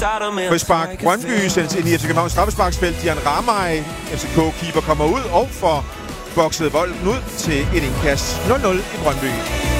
Frispark. Brøndby sendes ind i FC Københavns straffesparksfelt. Jan Ramay, FCK-keeper, kommer ud og får bokset bolden ud til et indkast. 0-0 i Brøndby.